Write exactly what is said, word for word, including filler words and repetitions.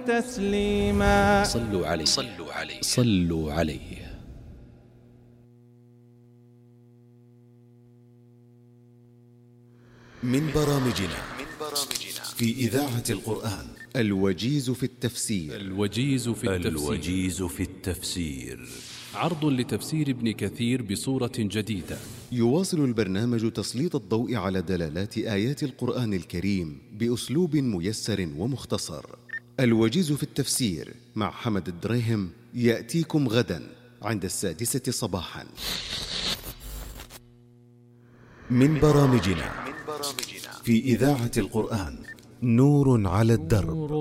تسليما. صلوا عليه صلوا عليه صلوا عليه. من برامجنا في إذاعة القرآن الوجيز في التفسير. الوجيز في التفسير, الوجيز في التفسير. عرض لتفسير ابن كثير بصورة جديدة. يواصل البرنامج تسليط الضوء على دلالات آيات القرآن الكريم بأسلوب ميسر ومختصر. الوجيز في التفسير مع حمد الدريهم يأتيكم غدا عند السادسة صباحا. من برامجنا في إذاعة القرآن نور على الدرب.